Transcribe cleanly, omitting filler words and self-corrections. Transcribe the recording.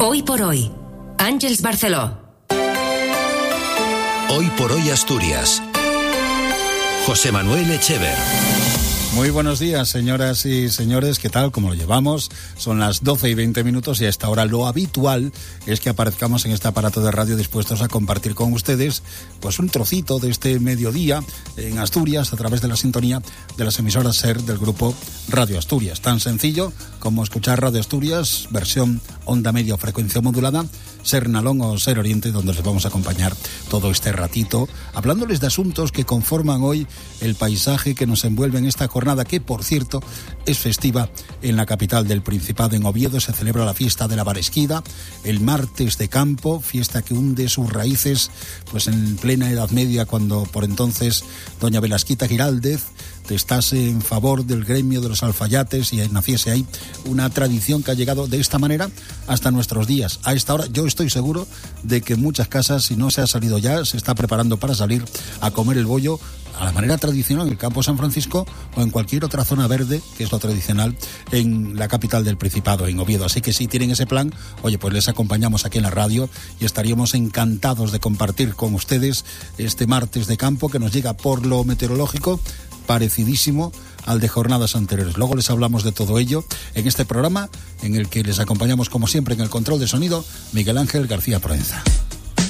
Hoy por hoy, Àngels Barceló. Hoy por hoy Asturias. José Manuel Echever. Muy buenos días, señoras y señores, ¿qué tal? ¿Cómo lo llevamos? Son las 12:20 y a esta hora lo habitual es que aparezcamos en este aparato de radio dispuestos a compartir con ustedes pues un trocito de este mediodía en Asturias a través de la sintonía de las emisoras SER del grupo Radio Asturias. Tan sencillo como escuchar Radio Asturias, versión onda media o frecuencia modulada, SER Nalón o SER Oriente, donde les vamos a acompañar todo este ratito, hablándoles de asuntos que conforman hoy el paisaje que nos envuelve en esta jornada, que por cierto es festiva en la capital del Principado. En Oviedo se celebra la fiesta de la Baresquida, el martes de campo, fiesta que hunde sus raíces pues en plena Edad Media, cuando por entonces doña Velasquita Giraldez estase en favor del gremio de los alfayates y naciese ahí una tradición que ha llegado de esta manera hasta nuestros días. A esta hora yo estoy seguro de que en muchas casas, si no se ha salido ya, se está preparando para salir a comer el bollo a la manera tradicional en el campo San Francisco o en cualquier otra zona verde, que es lo tradicional en la capital del Principado, en Oviedo. Así que si tienen ese plan, oye, pues les acompañamos aquí en la radio y estaríamos encantados de compartir con ustedes este martes de campo que nos llega por lo meteorológico parecidísimo al de jornadas anteriores. Luego les hablamos de todo ello en este programa, en el que les acompañamos como siempre en el control de sonido Miguel Ángel García Proenza.